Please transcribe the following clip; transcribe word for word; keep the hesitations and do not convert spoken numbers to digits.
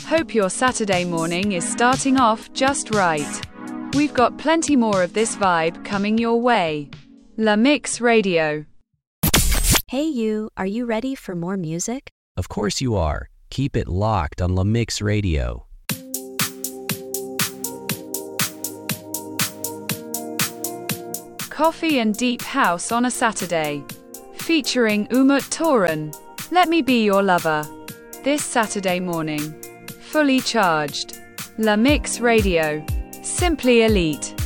Hope your Saturday morning is starting off just right. We've got plenty more of this vibe coming your way. La Mix Radio. Hey you, are you ready for more music? Of course you are. Keep it locked on La Mix Radio. Coffee and Deep House on a Saturday. Featuring Umut Toran. Let me be your lover. This Saturday morning. Fully charged. La Mix Radio. Simply elite.